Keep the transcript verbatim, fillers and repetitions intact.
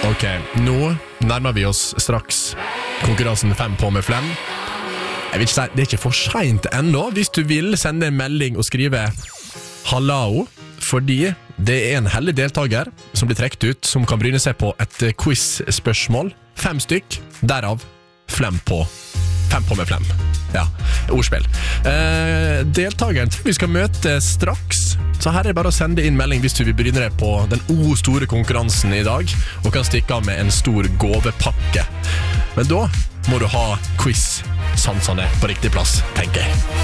Ok, nå nærmer vi oss straks konkurransen fem på med flem. Jeg vil ikke si, det er ikke for sent enda. Hvis du vil sende en melding og skrive Hallao, fordi det er en heldig deltaker som blir trekt ut, som kan bryne seg på et quiz-spørsmål. Fem stykk, derav flem på. Fem på med flem. Ja, ordspill. Eh, deltakeren tror vi skal møte straks, så her er det bare å sende inn melding hvis du vil bryne deg på den o-store konkurransen i dag, og kan stikke av med en stor gåvepakke. Men da må du ha quiz-sansene på riktig plass, tenker jeg.